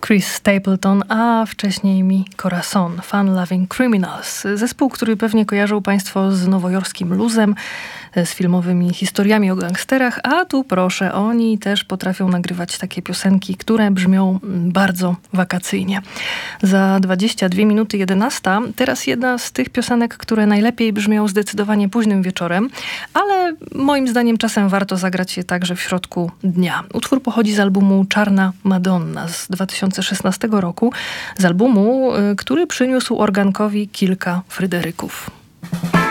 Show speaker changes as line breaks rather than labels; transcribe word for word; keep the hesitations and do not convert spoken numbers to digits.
Chris Stapleton, a wcześniej Mi Corazon, Fun Loving Criminals. Zespół, który pewnie kojarzą Państwo z nowojorskim luzem, z filmowymi historiami o gangsterach, a tu proszę, oni też potrafią nagrywać takie piosenki, które brzmią bardzo wakacyjnie. Za dwadzieścia dwie minuty jedenasta. Teraz jedna z tych piosenek, które najlepiej brzmią zdecydowanie późnym wieczorem, ale moim zdaniem czasem warto zagrać je także w środku dnia. Utwór pochodzi z albumu Czarna Madonna z dwa tysiące szesnastego roku, z albumu, który przyniósł organkowi kilka Fryderyków.